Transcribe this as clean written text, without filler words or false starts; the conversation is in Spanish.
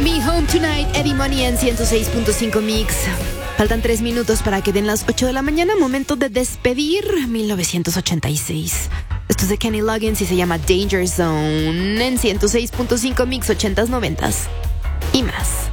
Me Home Tonight, Eddie Money en 106.5 Mix. Faltan 3 minutos para que den las 8 de la mañana. Momento de despedir 1986. Esto es de Kenny Loggins y se llama Danger Zone en 106.5 Mix 80s, 90s y más.